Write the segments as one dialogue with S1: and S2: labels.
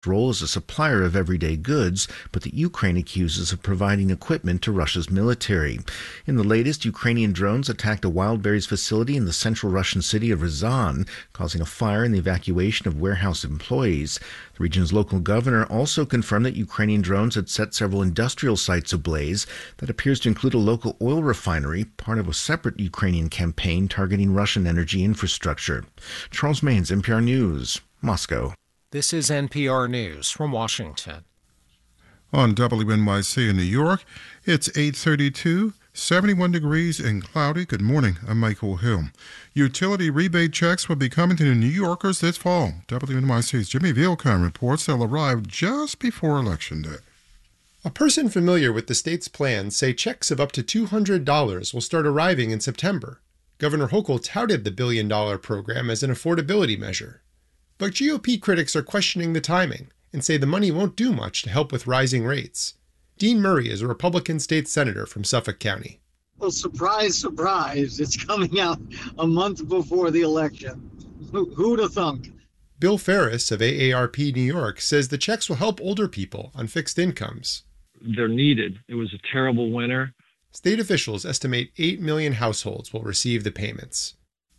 S1: role as a supplier of everyday goods, but that Ukraine accuses of providing equipment to Russia's military. In the latest, Ukrainian drones attacked a wild berries facility in the central Russian city of Ryazan, causing a fire and the evacuation of warehouse employees. The region's local governor also confirmed that Ukrainian drones had set several industrial sites ablaze. That appears to include a local oil refinery, part of a separate Ukrainian campaign targeting Russian energy infrastructure. Charles Maynes, NPR News, Moscow.
S2: This is NPR News from Washington.
S3: On WNYC in New York, it's 8:32, 71 degrees and cloudy. Good morning. I'm Michael Hill. Utility rebate checks will be coming to New Yorkers this fall. WNYC's Jimmy Vielcom reports they'll arrive just before Election Day.
S4: A person familiar with the state's plans say checks of up to $200 will start arriving in September. Governor Hochul touted the billion-dollar program as an affordability measure. But GOP critics are questioning the timing and say the money won't do much to help with rising rates. Dean Murray is a Republican state senator from Suffolk County.
S5: Well, surprise, surprise, it's coming out a month before the election. Who'd have thunk?
S4: Bill Ferris of AARP New York says the checks will help older people on fixed incomes.
S6: They're needed. It was a terrible winter.
S4: State officials estimate 8 million households will receive the payments.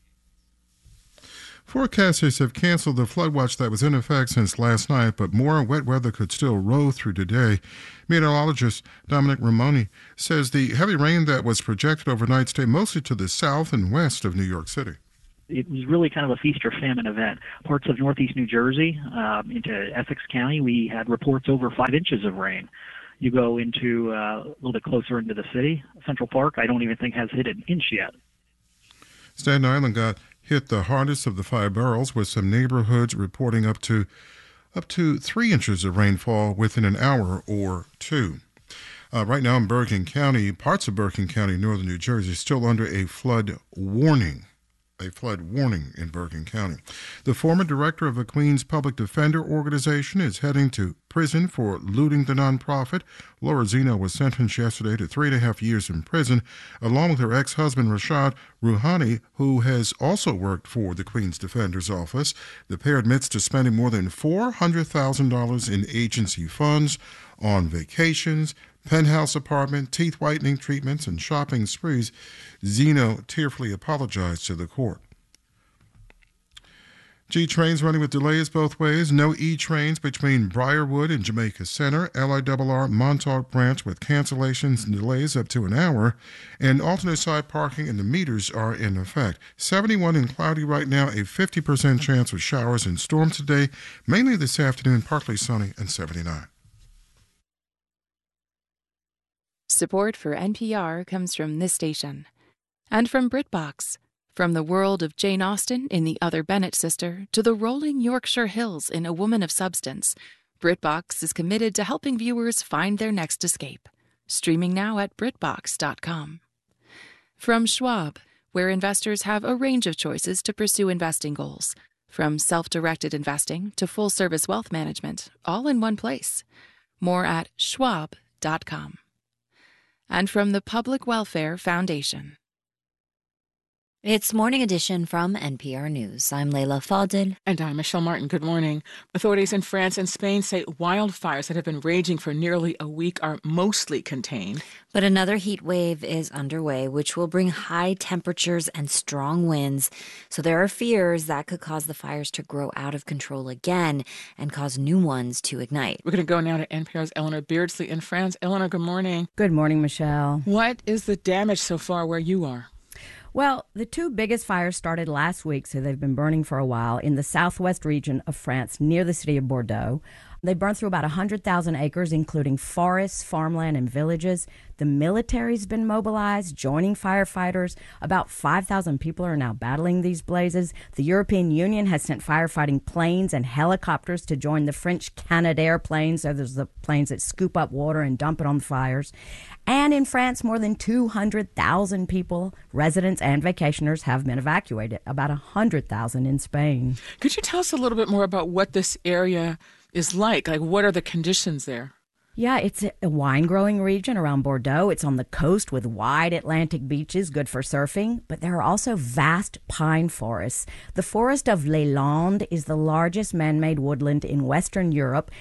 S3: Forecasters have canceled the flood watch that was in effect since last night, but more wet weather could still roll through today. Meteorologist Dominic Ramoni says the heavy rain that was projected overnight stayed mostly to the south and west of New York City.
S7: It was really kind of a feast or famine event. Parts of northeast New Jersey into Essex County, we had reports over 5 inches of rain. You go into a little bit closer into the city, Central Park, I don't even think has hit an inch yet.
S3: Staten Island got hit the hardest of the 5 boroughs, with some neighborhoods reporting up to 3 inches of rainfall within an hour or two. Right now in Bergen County, parts of Bergen County, northern New Jersey, still under a flood warning. In Bergen County. The former director of the Queens Public Defender Organization is heading to prison for looting the nonprofit. Laura Zeno was sentenced yesterday to 3.5 years in prison, along with her ex-husband Rashad Rouhani, who has also worked for the Queens Defender's Office. The pair admits to spending more than $400,000 in agency funds on vacations, penthouse apartment, teeth whitening treatments, and shopping sprees. Zeno tearfully apologized to the court. G trains running with delays both ways. No E trains between Briarwood and Jamaica Center. LIRR Montauk Branch with cancellations and delays up to an hour. And alternate side parking and the meters are in effect. 71 and cloudy right now. A 50% chance of showers and storms today. Mainly this afternoon, partly sunny and 79.
S8: Support for NPR comes from this station and from BritBox. From the world of Jane Austen in The Other Bennet Sister to the rolling Yorkshire Hills in A Woman of Substance, BritBox is committed to helping viewers find their next escape. Streaming now at BritBox.com. From Schwab, where investors have a range of choices to pursue investing goals. From self-directed investing to full-service wealth management, all in one place. More at Schwab.com. And from the Public Welfare Foundation.
S9: It's Morning Edition from NPR News. I'm Leila Fadel.
S10: And I'm Michelle Martin. Good morning. Authorities in France and Spain say wildfires that have been raging for nearly a week are mostly contained.
S9: But another heat wave is underway, which will bring high temperatures and strong winds. So there are fears that could cause the fires to grow out of control again and cause new ones to ignite.
S10: We're going to go now to NPR's Eleanor Beardsley in France. Eleanor, good morning.
S11: Good morning, Michelle.
S10: What is the damage so far where you are?
S11: Well, the 2 biggest fires started last week, so they've been burning for a while, in the southwest region of France near the city of Bordeaux. They burned through about 100,000 acres, including forests, farmland, and villages. The military's been mobilized, joining firefighters. About 5,000 people are now battling these blazes. The European Union has sent firefighting planes and helicopters to join the French Canadair planes. So there's the planes that scoop up water and dump it on the fires. And in France, more than 200,000 people, residents and vacationers, have been evacuated. About 100,000 in Spain.
S10: Could you tell us a little bit more about what this area is like? Like, what are the conditions there?
S11: Yeah, it's a wine-growing region around Bordeaux. It's on the coast with wide Atlantic beaches, good for surfing, but there are also vast pine forests. The forest of Les Landes is the largest man-made woodland in Western Europe.